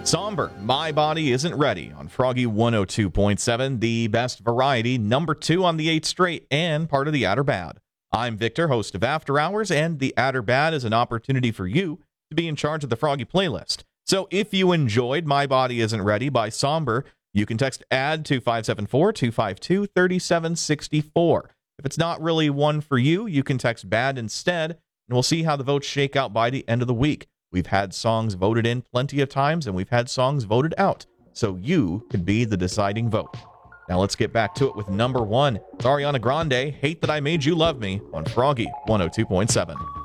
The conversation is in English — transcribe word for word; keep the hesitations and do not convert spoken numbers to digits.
Somber, My Body Isn't Ready on Froggy one oh two point seven, the best variety, number two on the eighth straight, and part of the Adder Bad. I'm Victor, host of After Hours, and the Adder Bad is an opportunity for you to be in charge of the Froggy playlist. So if you enjoyed My Body Isn't Ready by Somber, you can text ADD to five seven four, two five two, three seven six four. If it's not really one for you, you can text BAD instead, and we'll see how the votes shake out by the end of the week. We've had songs voted in plenty of times, and we've had songs voted out, so you could be the deciding vote. Now let's get back to it with number one. It's Ariana Grande, Hate That I Made You Love Me on Froggy one oh two point seven.